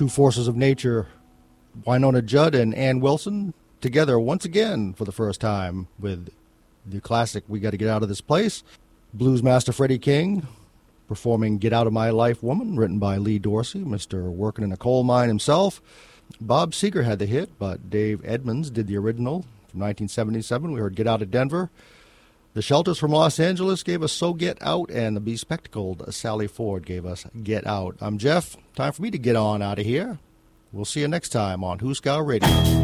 two forces of nature, Wynonna Judd and Ann Wilson, together once again for the first time with the classic We Gotta Get Out of This Place. Blues master Freddie King performing Get Out of My Life Woman, written by Lee Dorsey, Mr. Working in a Coal Mine himself. Bob Seger had the hit, but Dave Edmunds did the original from 1977. We heard Get Out of Denver. The Shelters from Los Angeles gave us So Get Out, and the bespectacled Sally Ford gave us Get Out. I'm Jeff. Time for me to get on out of here. We'll see you next time on Hooskow Radio.